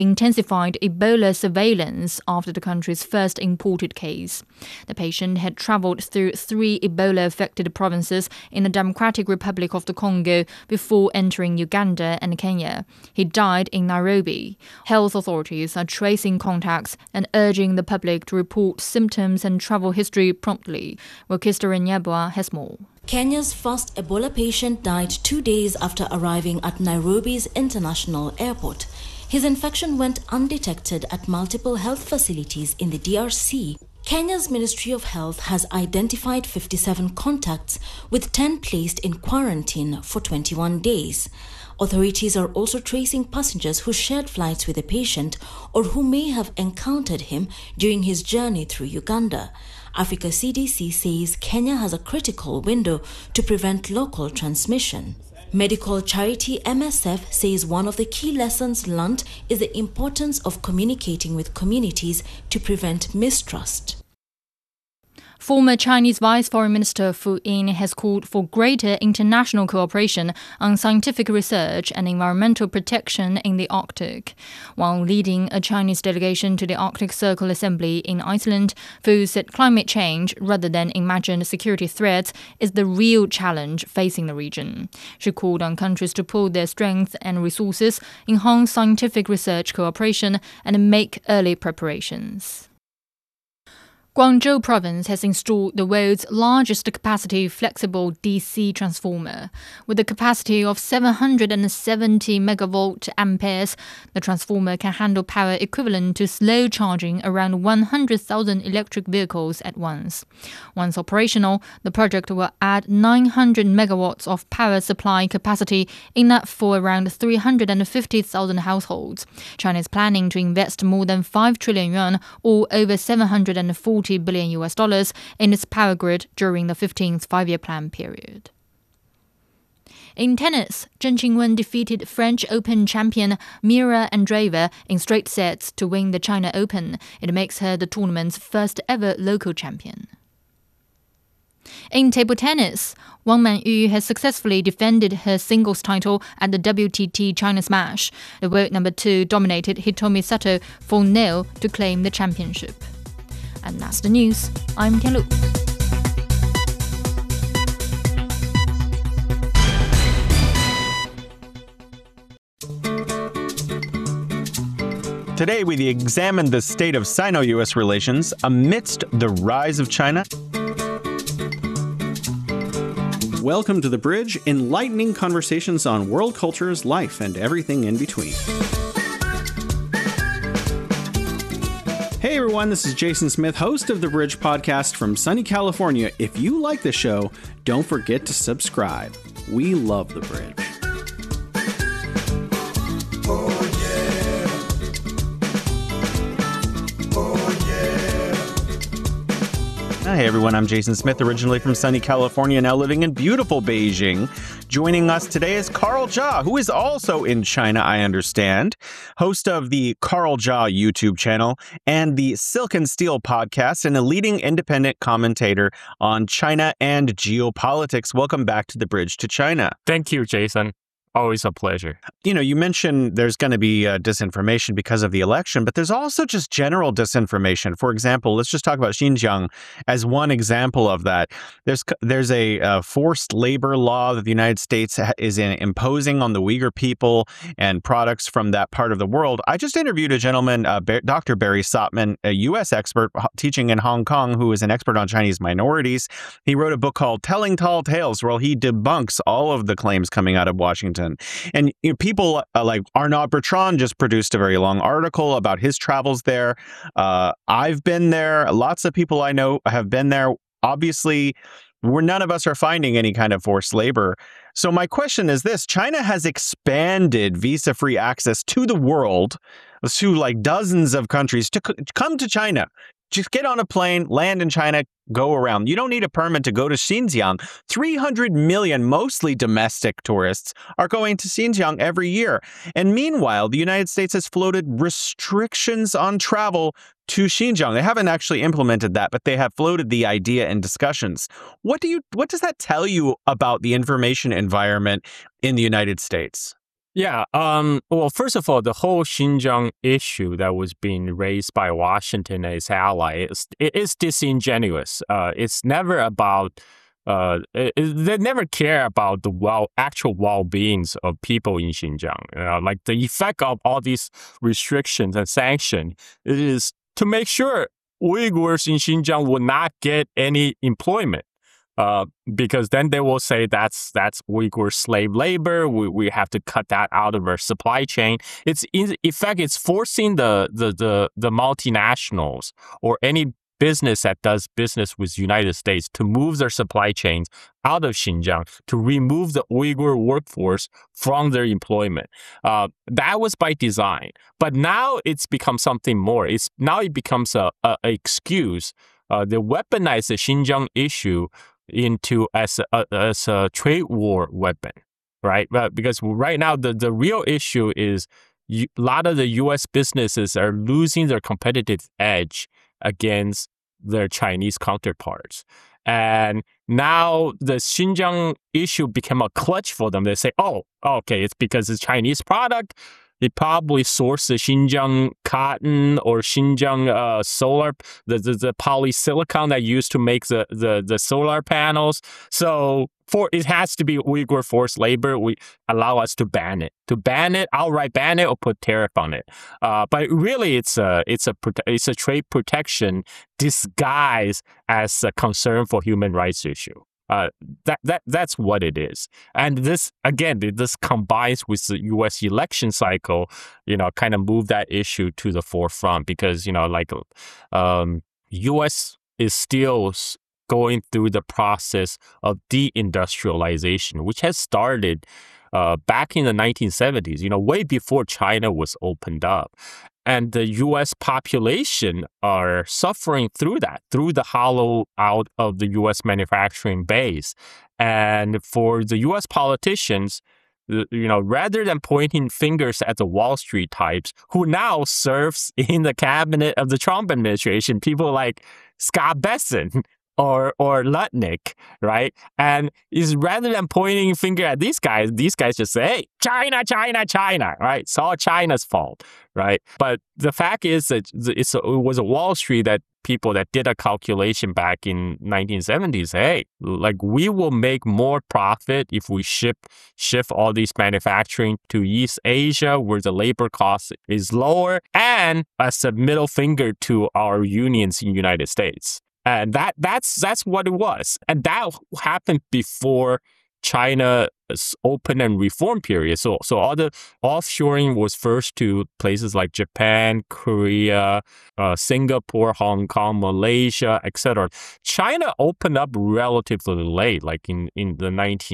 intensified Ebola surveillance after the country's first imported case. The patient had traveled through 3 Ebola-affected provinces in the Democratic Republic of the Congo before entering Uganda and Kenya. He died in Nairobi. Health authorities are tracing contacts and urging the public to report symptoms and travel history promptly. Wakista Nyabwa has more. Kenya's first Ebola patient died 2 days after arriving at Nairobi's International Airport. His infection went undetected at multiple health facilities in the DRC. Kenya's Ministry of Health has identified 57 contacts, with 10 placed in quarantine for 21 days. Authorities are also tracing passengers who shared flights with the patient or who may have encountered him during his journey through Uganda. Africa CDC says Kenya has a critical window to prevent local transmission. Medical charity MSF says one of the key lessons learned is the importance of communicating with communities to prevent mistrust. Former Chinese Vice Foreign Minister Fu Ying has called for greater international cooperation on scientific research and environmental protection in the Arctic. While leading a Chinese delegation to the Arctic Circle Assembly in Iceland, Fu said climate change, rather than imagined security threats, is the real challenge facing the region. She called on countries to pool their strengths and resources, enhance scientific research cooperation, and make early preparations. Guangzhou province has installed the world's largest capacity flexible DC transformer. With a capacity of 770 megawatt amperes, the transformer can handle power equivalent to slow charging around 100,000 electric vehicles at once. Once operational, the project will add 900 megawatts of power supply capacity, enough for around 350,000 households. China is planning to invest more than 5 trillion yuan, or over $740 billion in its power grid during the 15th five-year plan period. In tennis, Zheng Qinwen defeated French Open champion Mira Andreeva in straight sets to win the China Open. It makes her the tournament's first ever local champion. In table tennis, Wang Manyu has successfully defended her singles title at the WTT China Smash. The world number 2 dominated Hitomi Sato 4-0 to claim the championship. And that's the news. I'm Tian Lu. Today, we examine the state of Sino-US relations amidst the rise of China. Welcome to The Bridge, enlightening conversations on world cultures, life, and everything in between. Hey everyone, this is Jason Smith, host of The Bridge podcast from sunny California. If you like the show, don't forget to subscribe. We love The Bridge. Hi everyone, I'm Jason Smith, originally from sunny California, now living in beautiful Beijing. Joining us today is Carl Jia, who is also in China, I understand, host of the Carl Jia YouTube channel and the Silk and Steel podcast, and a leading independent commentator on China and geopolitics. Welcome back to The Bridge to China. Thank you, Jason. Always a pleasure. You know, you mentioned there's going to be disinformation because of the election, but there's also just general disinformation. For example, let's just talk about Xinjiang as one example of that. There's a forced labor law that the United States is imposing on the Uyghur people and products from that part of the world. I just interviewed a gentleman, Dr. Barry Sotman, a U.S. expert teaching in Hong Kong, who is an expert on Chinese minorities. He wrote a book called Telling Tall Tales, where he debunks all of the claims coming out of Washington. And people like Arnaud Bertrand just produced a very long article about his travels there. I've been there. Lots of people I know have been there. Obviously, none of us are finding any kind of forced labor. So my question is this: China has expanded visa-free access to the world, to like dozens of countries, to come to China. Just get on a plane, land in China, go around. You don't need a permit to go to Xinjiang. 300 million, mostly domestic tourists, are going to Xinjiang every year. And meanwhile, the United States has floated restrictions on travel to Xinjiang. They haven't actually implemented that, but they have floated the idea in discussions. What does that tell you about the information environment in the United States? Yeah. Well, first of all, the whole Xinjiang issue that was being raised by Washington and its allies, it is disingenuous. It's never about. They never care about the actual well-beings of people in Xinjiang. Like the effect of all these restrictions and sanctions is to make sure Uyghurs in Xinjiang will not get any employment. Because then they will say that's Uyghur slave labor. We have to cut that out of our supply chain. It's in effect, it's forcing the multinationals or any business that does business with United States to move their supply chains out of Xinjiang to remove the Uyghur workforce from their employment. That was by design, but now it's become something more. It becomes a excuse. They weaponize the Xinjiang issue into as a trade war weapon, right? Because right now the real issue is a lot of the U.S. businesses are losing their competitive edge against their Chinese counterparts. And now the Xinjiang issue became a clutch for them. They say, oh, okay, it's because it's Chinese product. They probably source the Xinjiang cotton or Xinjiang solar, the polysilicon that used to make the solar panels. So it has to be Uyghur forced labor. We allow us to ban it, outright ban it, or put tariff on it. But really, it's a trade protection disguised as a concern for human rights issue. That's what it is. And this combines with the U.S. election cycle, kind of move that issue to the forefront because, U.S. is still going through the process of deindustrialization, which has started back in the 1970s, way before China was opened up. And the U.S. population are suffering through the hollow out of the U.S. manufacturing base. And for the U.S. politicians, rather than pointing fingers at the Wall Street types who now serves in the cabinet of the Trump administration, people like Scott Bessent or Lutnick, right? And is rather than pointing finger at these guys just say, hey, China, China, China, right? It's all China's fault, right? But the fact is that it was a Wall Street that people that did a calculation back in 1970s, hey, like we will make more profit if we shift all these manufacturing to East Asia where the labor cost is lower, and as a middle finger to our unions in the United States. And that's what it was. And that happened before China's open and reform period. So all the offshoring was first to places like Japan, Korea, Singapore, Hong Kong, Malaysia, etc. China opened up relatively late, like in the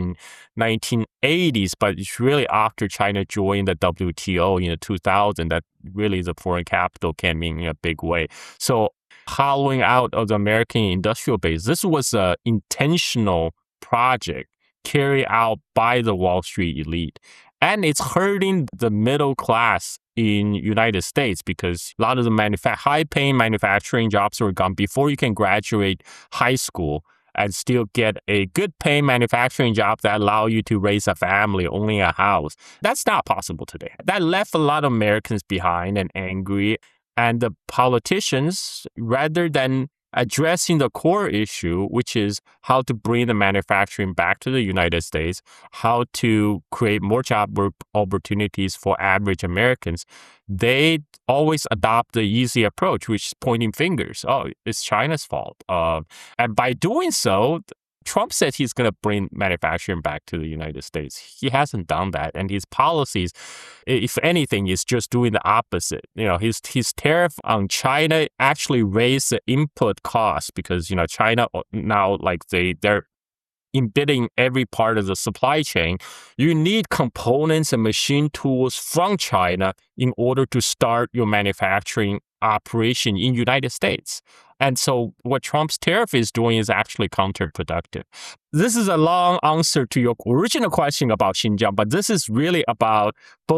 1980s, but it's really after China joined the WTO in 2000 that really the foreign capital came in a big way. So hollowing out of the American industrial base, this was an intentional project carried out by the Wall Street elite. And it's hurting the middle class in United States because a lot of the high-paying manufacturing jobs were gone before you can graduate high school and still get a good-paying manufacturing job that allow you to raise a family, owning a house. That's not possible today. That left a lot of Americans behind and angry. And the politicians, rather than addressing the core issue, which is how to bring the manufacturing back to the United States, how to create more job opportunities for average Americans, they always adopt the easy approach, which is pointing fingers. Oh, it's China's fault. And by doing so, Trump said he's going to bring manufacturing back to the United States. He hasn't done that. And his policies, if anything, is just doing the opposite. His tariff on China actually raised the input cost because, China now, they're embedding every part of the supply chain. You need components and machine tools from China in order to start your manufacturing operation in United States. And so what Trump's tariff is doing is actually counterproductive. This is a long answer to your original question about Xinjiang, but this is really about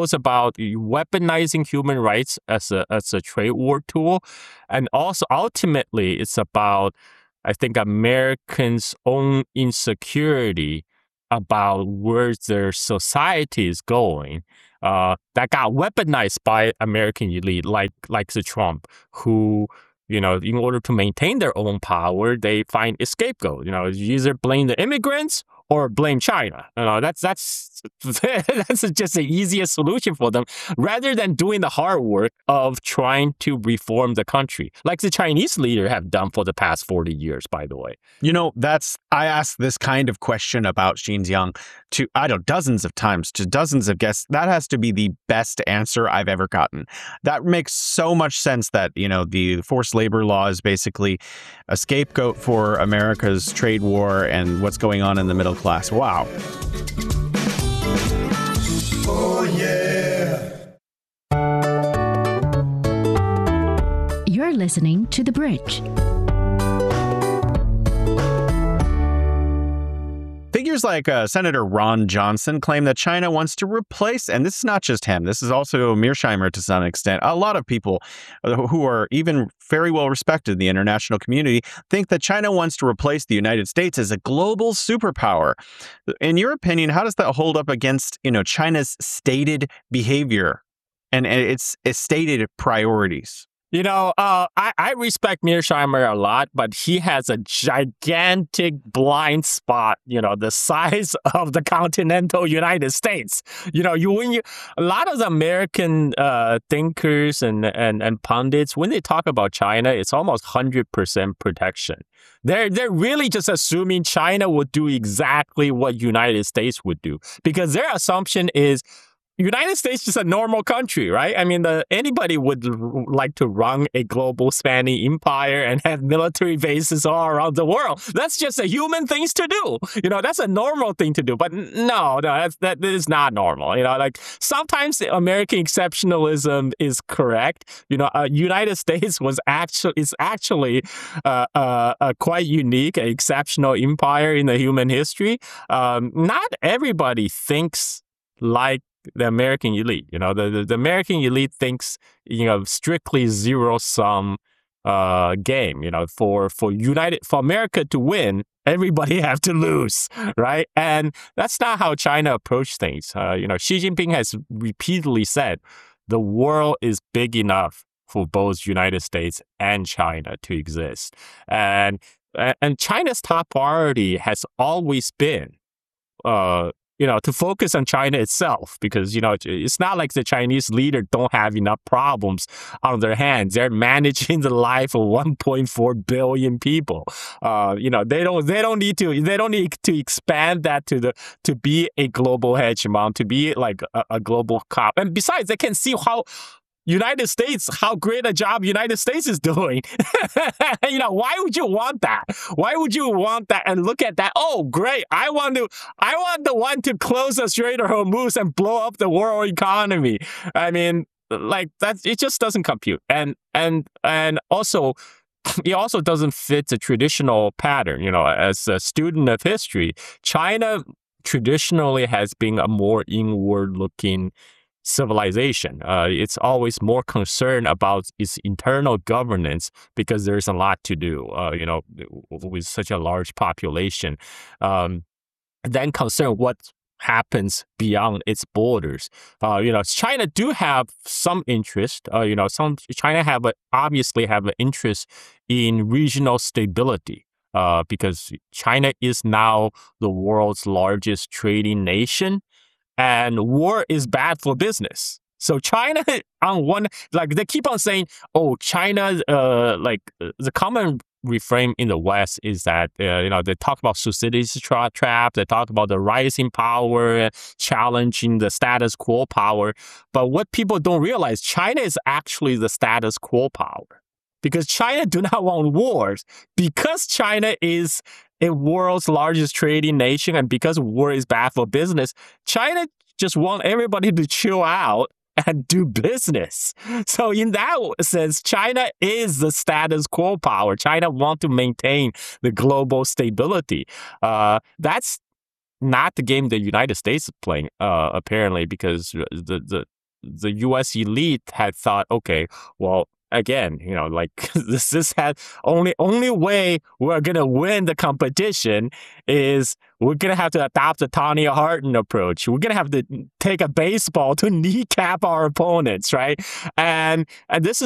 weaponizing human rights as a trade war tool. And also ultimately it's about, I think, Americans' own insecurity about where their society is going. that got weaponized by American elite, like the Trump, who, in order to maintain their own power, they find a scapegoat. You either blame the immigrants or blame China. That's just the easiest solution for them, rather than doing the hard work of trying to reform the country, like the Chinese leader have done for the past 40 years, by the way. I asked this kind of question about Xinjiang to, dozens of times to dozens of guests. That has to be the best answer I've ever gotten. That makes so much sense that, the forced labor law is basically a scapegoat for America's trade war and what's going on in the middle class. Wow. Oh, yeah. You're listening to The Bridge. Figures like Senator Ron Johnson claim that China wants to replace, and this is not just him, this is also Mearsheimer to some extent. A lot of people who are even very well respected in the international community think that China wants to replace the United States as a global superpower. In your opinion, how does that hold up against, China's stated behavior and its stated priorities? I respect Mearsheimer a lot, but he has a gigantic blind spot, the size of the continental United States. A lot of the American thinkers and pundits, when they talk about China, it's almost 100% protection. They're really just assuming China would do exactly what United States would do, because their assumption is United States is a normal country, right? I mean, anybody would like to run a global spanning empire and have military bases all around the world. That's just a human thing to do. That's a normal thing to do. But no, that is not normal. Sometimes American exceptionalism is correct. United States is actually a quite unique, exceptional empire in the human history. Not everybody thinks like the American elite. The American elite thinks, strictly zero-sum game. For America to win, everybody have to lose, right? And that's not how China approached things. Xi Jinping has repeatedly said the world is big enough for both United States and China to exist, and China's top priority has always been to focus on China itself, because, it's not like the Chinese leader don't have enough problems on their hands. They're managing the life of 1.4 billion people. They don't need to expand that to be a global hegemon, to be like a global cop. And besides, they can see how great a job United States is doing. Why would you want that? Why would you want that and look at that? Oh, great. I want the one to close the Strait of Hormuz and blow up the world economy. I mean, like that, it just doesn't compute. And also, it also doesn't fit the traditional pattern. As a student of history, China traditionally has been a more inward-looking civilization. It's always more concerned about its internal governance because there's a lot to do, with such a large population, then concern what happens beyond its borders. China do have some interest, China obviously have an interest in regional stability. Because China is now the world's largest trading nation, and war is bad for business. So China, they keep on saying, oh, China, the common refrain in the West is that, they talk about Thucydides trap, they talk about the rising power, challenging the status quo power. But what people don't realize, China is actually the status quo power. Because China do not want wars. Because China is a world's largest trading nation, and because war is bad for business, China just want everybody to chill out and do business. So in that sense, China is the status quo power. China want to maintain the global stability. That's not the game the United States is playing, apparently, because the U.S. elite had thought, okay, well, again, like this had only way we're gonna win the competition is we're gonna have to adopt the Tonya Harding approach. We're gonna have to take a baseball to kneecap our opponents, right? And this is